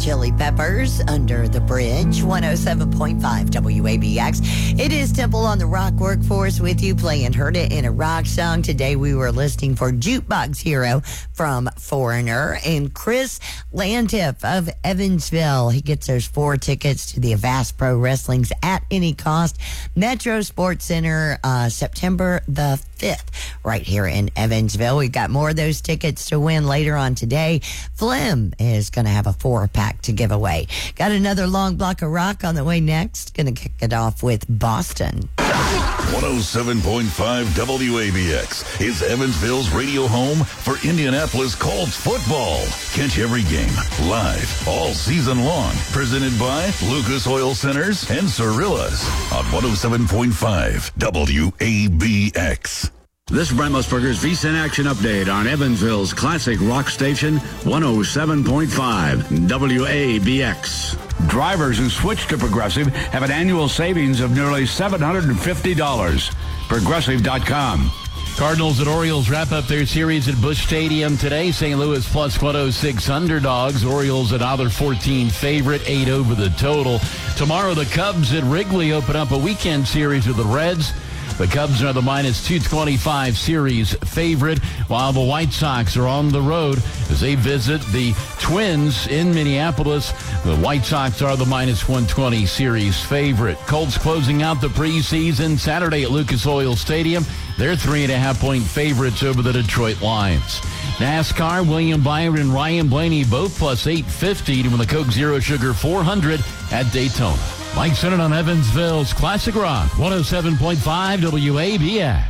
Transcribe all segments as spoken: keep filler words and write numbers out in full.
Chili Peppers, Under the Bridge, one oh seven point five W A B X. It is Temple on the Rock Workforce with you, playing Heard It in a Rock Song. Today we were listening for Jukebox Hero from Foreigner, and Chris Lantiff of Evansville. He gets those four tickets to the Avast Pro Wrestling's At Any Cost Metro Sports Center, uh, September the fifth, right here in Evansville. We've got more of those tickets to win later on today. Flim is going to have a four-pack to give away. Got another long block of rock on the way next. Going to kick it off with Boston. one oh seven point five W A B X is Evansville's radio home for Indianapolis Colts football. Catch every game live all season long. Presented by Lucas Oil Centers and Cirillas on one oh seven point five W A B X. This is Brent Musburger's V C N Action Update on Evansville's classic rock station, one oh seven point five W A B X. Drivers who switch to Progressive have an annual savings of nearly seven hundred fifty dollars. Progressive dot com. Cardinals and Orioles wrap up their series at Busch Stadium today. Saint Louis plus one oh six underdogs. Orioles a one dollar fourteen favorite, eight over the total. Tomorrow the Cubs at Wrigley open up a weekend series with the Reds. The Cubs are the minus two twenty-five series favorite, while the White Sox are on the road as they visit the Twins in Minneapolis. The White Sox are the minus one twenty series favorite. Colts closing out the preseason Saturday at Lucas Oil Stadium. They're three and a half point favorites over the Detroit Lions. NASCAR, William Byron and Ryan Blaney both plus eight fifty to win the Coke Zero Sugar four hundred at Daytona. Mike Sennett on Evansville's Classic Rock, one oh seven point five W A B X.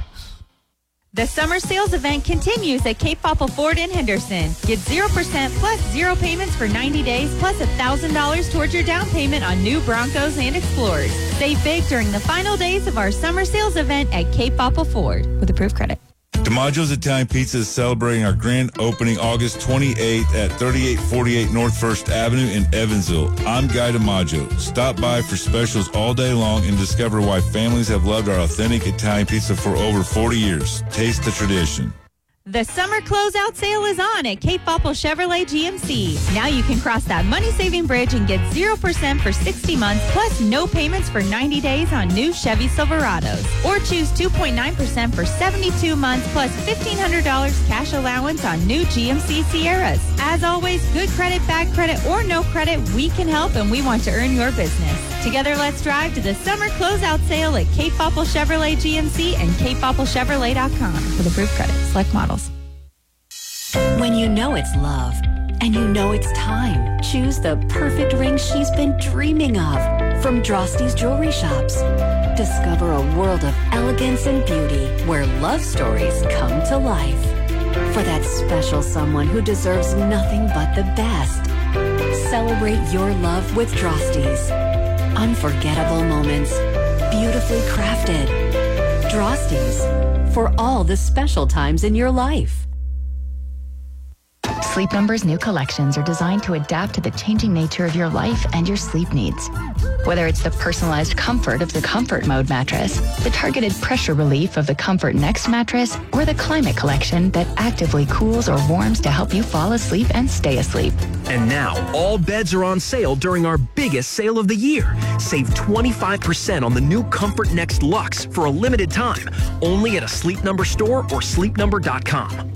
The summer sales event continues at Cape Popple Ford in Henderson. Get zero percent plus zero payments for ninety days plus one thousand dollars towards your down payment on new Broncos and Explorers. Save big during the final days of our summer sales event at Cape Popple Ford with approved credit. DiMaggio's Italian Pizza is celebrating our grand opening August twenty-eighth at thirty-eight forty-eight North First Avenue in Evansville. I'm Guy DiMaggio. Stop by for specials all day long and discover why families have loved our authentic Italian pizza for over forty years. Taste the tradition. The summer closeout sale is on at Cape Popple Chevrolet G M C. Now you can cross that money-saving bridge and get zero percent for sixty months, plus no payments for ninety days on new Chevy Silverados. Or choose two point nine percent for seventy-two months, plus fifteen hundred dollars cash allowance on new G M C Sierras. As always, good credit, bad credit, or no credit, we can help, and we want to earn your business. Together, let's drive to the summer closeout sale at Cape Popple Chevrolet G M C and cape popple chevrolet dot com with approved credit. Select models. When you know it's love and you know it's time, choose the perfect ring she's been dreaming of from Drosty's Jewelry Shops. Discover a world of elegance and beauty where love stories come to life. For that special someone who deserves nothing but the best. Celebrate your love with Drosty's. Unforgettable moments, beautifully crafted. Drosty's, for all the special times in your life. Sleep Number's new collections are designed to adapt to the changing nature of your life and your sleep needs. Whether it's the personalized comfort of the Comfort Mode mattress, the targeted pressure relief of the Comfort Next mattress, or the Climate Collection that actively cools or warms to help you fall asleep and stay asleep. And now, all beds are on sale during our biggest sale of the year. Save twenty-five percent on the new Comfort Next Luxe for a limited time, only at a Sleep Number store or sleep number dot com.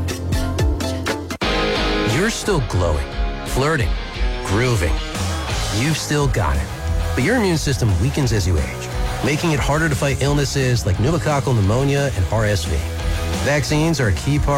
You're still glowing, flirting, grooving. You've still got it. But your immune system weakens as you age, making it harder to fight illnesses like pneumococcal pneumonia and R S V. Vaccines are a key part